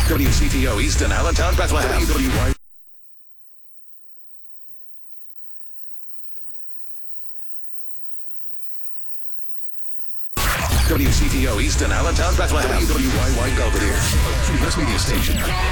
WCTO Easton, Allentown, Bethlehem. WCTO Easton, Allentown, Bethlehem. WYY Belvedere, Free West Media Station.